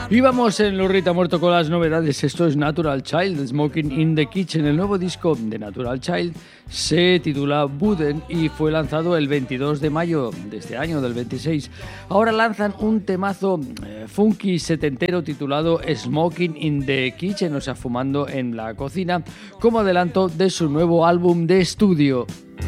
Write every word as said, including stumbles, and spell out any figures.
Y vamos en Lurrita Muerto con las novedades. Esto es Natural Child, Smoking in the Kitchen. El nuevo disco de Natural Child se titula Wooden y fue lanzado el veintidós de mayo de este año, del veintiséis. Ahora lanzan un temazo eh, funky setentero titulado Smoking in the Kitchen, o sea, fumando en la cocina, como adelanto de su nuevo álbum de estudio.